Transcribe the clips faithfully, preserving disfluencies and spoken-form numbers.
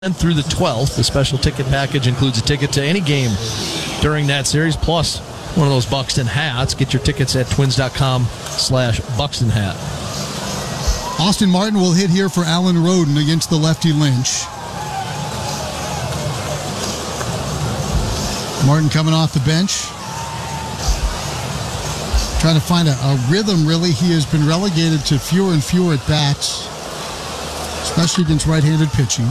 And through the twelfth, the special ticket package includes a ticket to any game during that series, plus one of those Buxton hats. Get your tickets at twins.com slash Buxton hat. Austin Martin will hit here for Alan Roden against the lefty Lynch. Martin coming off the bench. Trying to find a, a rhythm, really. He has been relegated to fewer and fewer at-bats, especially against right-handed pitching.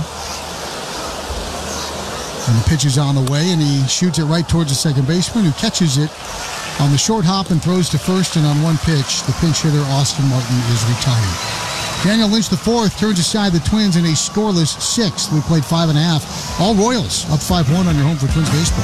And the pitch is on the way, and he shoots it right towards the second baseman, who catches it on the short hop and throws to first. And on one pitch, the pinch hitter, Austin Martin, is retired. Daniel Lynch the fourth turns aside the Twins in a scoreless sixth. We played five and a half. All Royals up five one on your home for Twins baseball.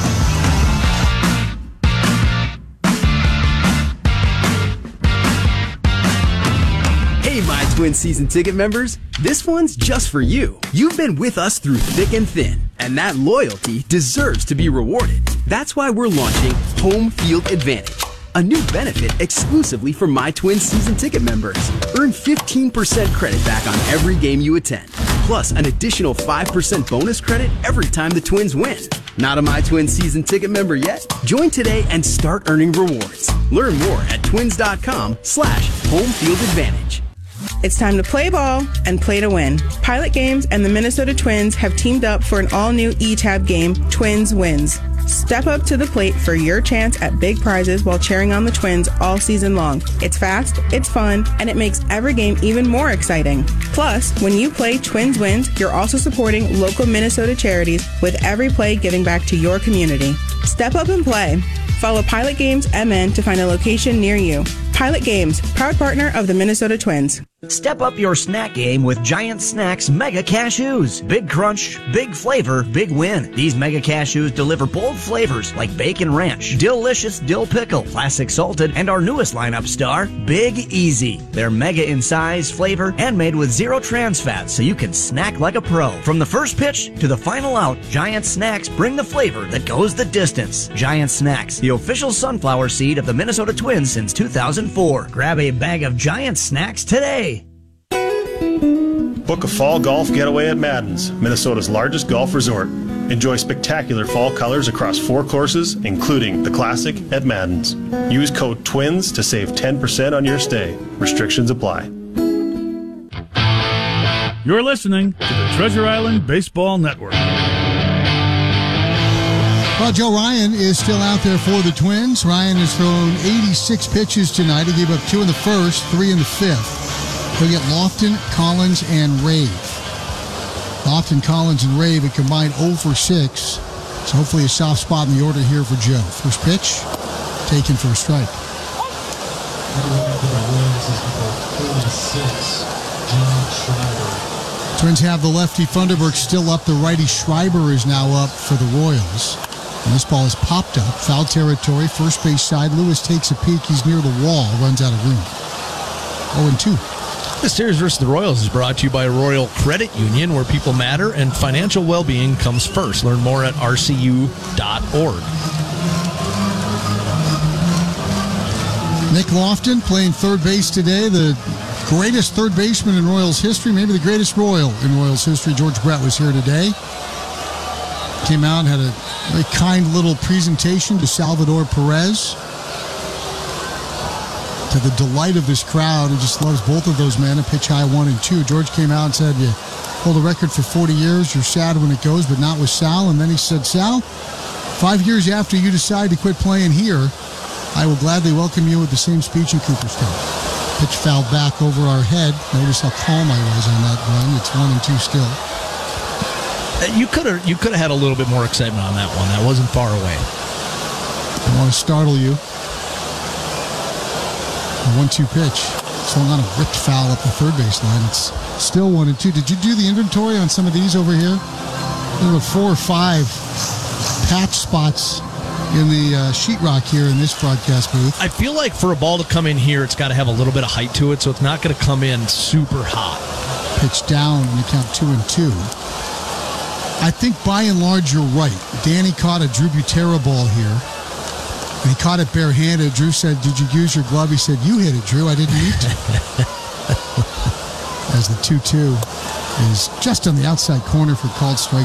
Hey, my Twin season ticket members, this one's just for you. You've been with us through thick and thin, and that loyalty deserves to be rewarded. That's why we're launching Home Field Advantage, a new benefit exclusively for my Twin season ticket members. Earn fifteen percent credit back on every game you attend, plus an additional five percent bonus credit every time the Twins win. Not a My Twin season ticket member yet? Join today and start earning rewards. Learn more at twins.com slash home field advantage. It's time to play ball and play to win. Pilot Games and the Minnesota Twins have teamed up for an all-new E-Tab game, Twins Wins. Step up to the plate for your chance at big prizes while cheering on the Twins all season long. It's fast, it's fun, and it makes every game even more exciting. Plus, when you play Twins Wins, you're also supporting local Minnesota charities, with every play giving back to your community. Step up and play. Follow Pilot Games M N to find a location near you. Pilot Games, proud partner of the Minnesota Twins. Step up your snack game with Giant Snacks Mega Cashews. Big crunch, big flavor, big win. These Mega Cashews deliver bold flavors like bacon ranch, delicious dill pickle, classic salted, and our newest lineup star, Big Easy. They're mega in size, flavor, and made with zero trans fats, so you can snack like a pro. From the first pitch to the final out, Giant Snacks bring the flavor that goes the distance. Giant Snacks, the official sunflower seed of the Minnesota Twins since two thousand four. Grab a bag of Giant Snacks today. Book a fall golf getaway at Madden's, Minnesota's largest golf resort. Enjoy spectacular fall colors across four courses, including the Classic at Madden's. Use code TWINS to save ten percent on your stay. Restrictions apply. You're listening to the Treasure Island Baseball Network. Well, Joe Ryan is still out there for the Twins. Ryan has thrown eighty-six pitches tonight. He gave up two in the first, three in the fifth. He'll get Lofton, Collins, and Rave. Lofton, Collins, and Rave a combined oh for six. So hopefully a soft spot in the order here for Joe. First pitch, taken for a strike. Twins have the lefty Funderburk still up. The righty Schreiber is now up for the Royals. And this ball is popped up. Foul territory, first base side. Lewis takes a peek. He's near the wall. Runs out of room. oh and two. The series versus the Royals is brought to you by Royal Credit Union, where people matter and financial well-being comes first. Learn more at r c u dot org. Nick Lofton playing third base today. The greatest third baseman in Royals history, maybe the greatest Royal in Royals history. George Brett was here today. Came out and had a very kind little presentation to Salvador Perez. To the delight of this crowd, who just loves both of those men, a pitch high one and two. George came out and said, you hold a record for forty years, you're sad when it goes, but not with Sal. And then he said, Sal, five years after you decide to quit playing here, I will gladly welcome you with the same speech in Cooperstown. Pitch fouled back over our head. Notice how calm I was on that run. It's one and two still. You could have you could have had a little bit more excitement on that one. That wasn't far away. I want to startle you. one two pitch. Swung on a ripped foul up the third base line. It's still one and two. Did you do the inventory on some of these over here? There were four or five patch spots in the uh, sheetrock here in this broadcast booth. I feel like for a ball to come in here, it's got to have a little bit of height to it, so it's not going to come in super hot. Pitch down and you count two and two. I think by and large you're right. Danny caught a Drew Butera ball here. And he caught it barehanded. Drew said, did you use your glove? He said, you hit it, Drew. I didn't need to. As the two two. is just on the outside corner for called strike